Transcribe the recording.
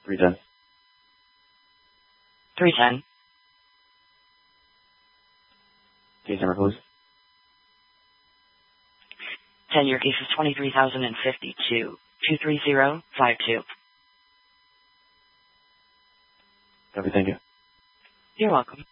310. 310. Case number, please. 10, your case is 23,052. 23052. Copy, thank you. You're welcome.